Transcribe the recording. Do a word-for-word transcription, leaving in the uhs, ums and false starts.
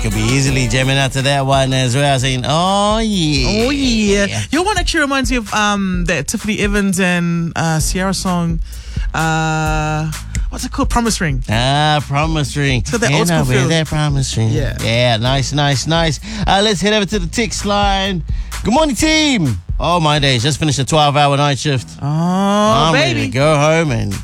could be easily jamming out to that one as well, saying, oh yeah. Oh yeah. Your one actually reminds me of um that Tiffany Evans and uh, Ciara song. Uh, what's it called? Promise Ring. Ah, Promise Ring. So that yeah, old school no, feel. that Promise Ring. Yeah. Yeah, nice, nice, nice. Uh, let's head over to the text line. Good morning, team. Oh my days, just finished a twelve hour night shift. Oh, I'm baby. ready to go home and